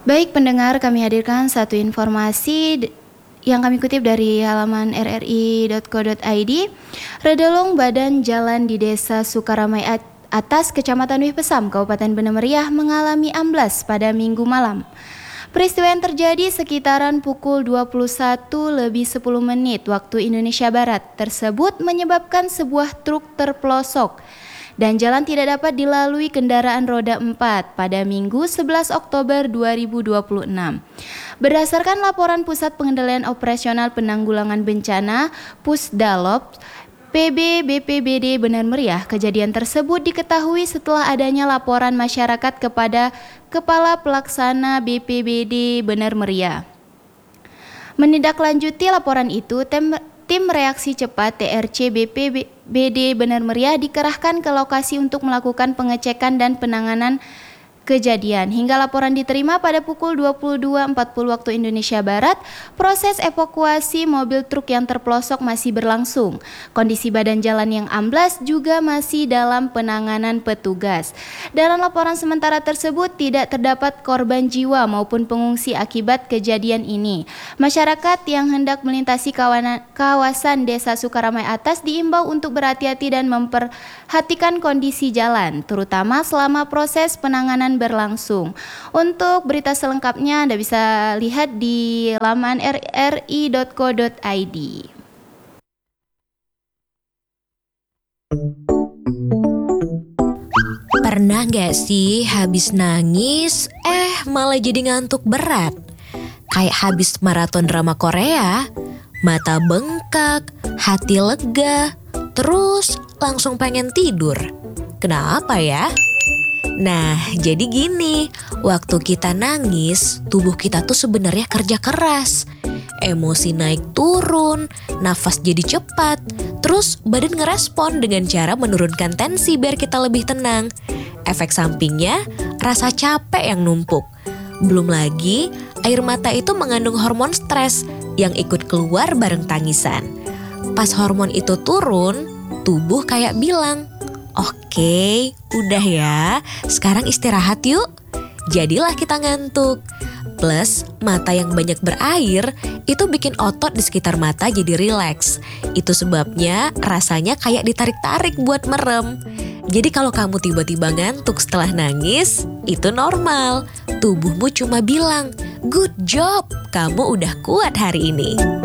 Baik pendengar, kami hadirkan satu informasi yang kami kutip dari halaman rri.co.id. Redolong badan jalan di Desa Sukaramai Atas, Kecamatan Wih Pesam, Kabupaten Bener Meriah mengalami amblas pada Minggu malam. Peristiwa yang terjadi sekitaran pukul 21:10 waktu Indonesia Barat tersebut menyebabkan sebuah truk terpelosok dan jalan tidak dapat dilalui kendaraan roda 4 pada Minggu 11 Oktober 2026. Berdasarkan laporan Pusat Pengendalian Operasional Penanggulangan Bencana Pusdalop PB BPBD Bener Meriah, kejadian tersebut diketahui setelah adanya laporan masyarakat kepada Kepala Pelaksana BPBD Bener Meriah. Menindaklanjuti laporan itu, Tim Reaksi Cepat TRC BPBD Bener Meriah dikerahkan ke lokasi untuk melakukan pengecekan dan penanganan kejadian. Hingga laporan diterima pada pukul 22.40 waktu Indonesia Barat, proses evakuasi mobil truk yang terpelosok masih berlangsung. Kondisi badan jalan yang amblas juga masih dalam penanganan petugas. Dalam laporan sementara tersebut tidak terdapat korban jiwa maupun pengungsi akibat kejadian ini. Masyarakat yang hendak melintasi kawasan Desa Sukaramai Atas diimbau untuk berhati-hati dan memperhatikan kondisi jalan, terutama selama proses penanganan berlangsung. Untuk berita selengkapnya Anda bisa lihat di laman rri.co.id. Pernah gak sih habis nangis, malah jadi ngantuk berat? Kayak habis maraton drama Korea, mata bengkak, hati lega, terus langsung pengen tidur. Kenapa ya? Nah, jadi gini, waktu kita nangis, tubuh kita tuh sebenarnya kerja keras. Emosi naik turun, nafas jadi cepat, terus badan ngerespon dengan cara menurunkan tensi biar kita lebih tenang. Efek sampingnya, rasa capek yang numpuk. Belum lagi, air mata itu mengandung hormon stres yang ikut keluar bareng tangisan. Pas hormon itu turun, tubuh kayak bilang, "Oke, udah ya, sekarang istirahat yuk." Jadilah kita ngantuk. Plus, mata yang banyak berair itu bikin otot di sekitar mata jadi rileks. Itu sebabnya rasanya kayak ditarik-tarik buat merem. Jadi kalau kamu tiba-tiba ngantuk setelah nangis, itu normal. Tubuhmu cuma bilang, "Good job, kamu udah kuat hari ini."